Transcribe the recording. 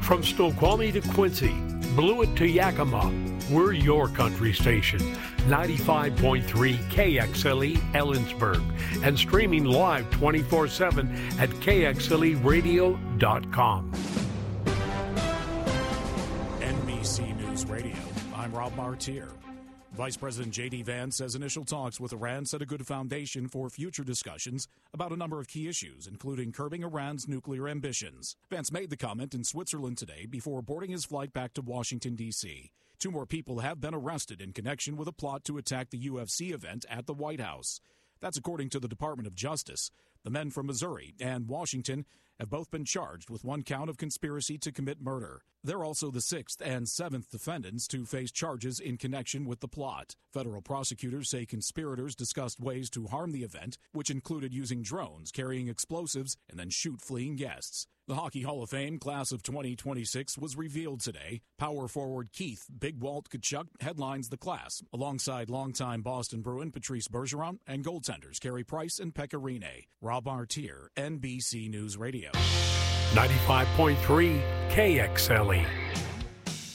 From Snoqualmie to Quincy, Blewett to Yakima, we're your country station. 95.3 KXLE Ellensburg and streaming live 24/7 at KXLEradio.com. NBC News Radio, I'm Rob Martier. Vice President J.D. Vance says initial talks with Iran set a good foundation for future discussions about a number of key issues, including curbing Iran's nuclear ambitions. Vance made the comment in Switzerland today before boarding his flight back to Washington, D.C. 2 more people have been arrested in connection with a plot to attack the UFC event at the White House. That's according to the Department of Justice. The men from Missouri and Washington have both been charged with 1 count of conspiracy to commit murder. They're also the 6th and 7th defendants to face charges in connection with the plot. Federal prosecutors say conspirators discussed ways to harm the event, which included using drones, carrying explosives, and then shoot fleeing guests. The Hockey Hall of Fame class of 2026 was revealed today. Power forward Keith Big Walt Tkachuk headlines the class, alongside longtime Boston Bruin Patrice Bergeron and goaltenders Carey Price and Pekka Rinne. Rob Artier, NBC News Radio. 95.3 KXLE.